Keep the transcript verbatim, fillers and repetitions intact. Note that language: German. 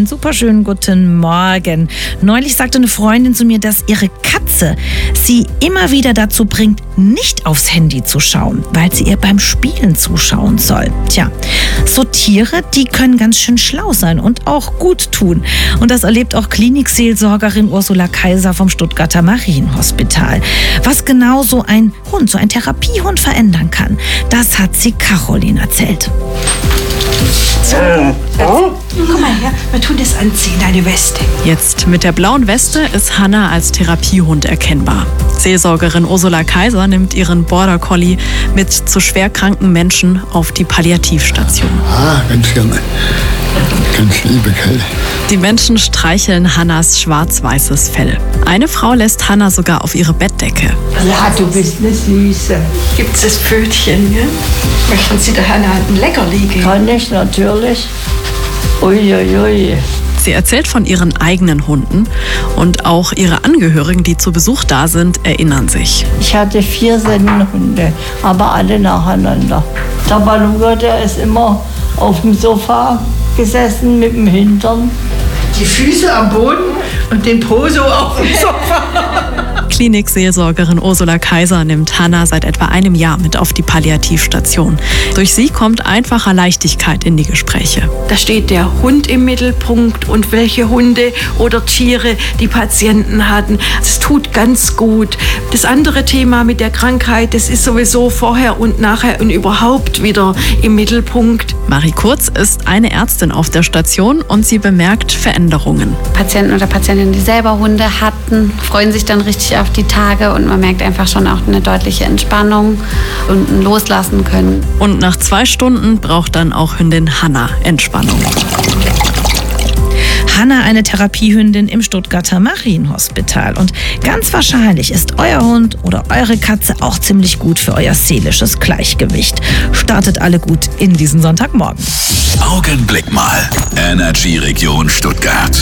einen super schönen guten Morgen. Neulich sagte eine Freundin zu mir, dass ihre Katze sie immer wieder dazu bringt, nicht aufs Handy zu schauen, weil sie ihr beim Spielen zuschauen soll. Tja, so Tiere, die können ganz schön schlau sein und auch gut tun. Und das erlebt auch Klinikseelsorgerin Ursula Kaiser vom Stuttgarter Marienhospital. Was genau so ein Hund, so ein Therapiehund verändern kann, das hat sie Caroline erzählt. So, oh. Komm mal her, wir tun das anziehen, deine Weste. Jetzt mit der blauen Weste ist Hannah als Therapiehund erkennbar. Seelsorgerin Ursula Kaiser nimmt ihren Border Collie mit zu schwerkranken Menschen auf die Palliativstation. Ah, ganz gerne. Ganz liebe Kerl. Die Menschen streicheln Hannas schwarz-weißes Fell. Eine Frau lässt Hannah sogar auf ihre Bettdecke. Ja, du bist eine Süße. Gibt's das Pfötchen, ja? Möchten Sie der Hannah ein Leckerli geben? Kann ich natürlich. Uiuiui. Ui, ui. Sie erzählt von ihren eigenen Hunden und auch ihre Angehörigen, die zu Besuch da sind, erinnern sich. Ich hatte vier Sennenhunde, aber alle nacheinander. Der Baluga, der ist immer auf dem Sofa gesessen mit dem Hintern. Die Füße am Boden und den Po so auf dem Sofa. Klinikseelsorgerin Ursula Kaiser nimmt Hannah seit etwa einem Jahr mit auf die Palliativstation. Durch sie kommt einfacher Leichtigkeit in die Gespräche. Da steht der Hund im Mittelpunkt und welche Hunde oder Tiere die Patienten hatten. Das tut ganz gut. Das andere Thema mit der Krankheit, das ist sowieso vorher und nachher und überhaupt wieder im Mittelpunkt. Marie Kurz ist eine Ärztin auf der Station und sie bemerkt Veränderungen. Patienten oder Patientinnen, die selber Hunde hatten, freuen sich dann richtig auf die Tage und man merkt einfach schon auch eine deutliche Entspannung und ein Loslassen können. Und nach zwei Stunden braucht dann auch Hündin Hannah Entspannung. Hannah, eine Therapiehündin im Stuttgarter Marienhospital. Und ganz wahrscheinlich ist euer Hund oder eure Katze auch ziemlich gut für euer seelisches Gleichgewicht. Startet alle gut in diesen Sonntagmorgen. Augenblick mal. Energy Region Stuttgart.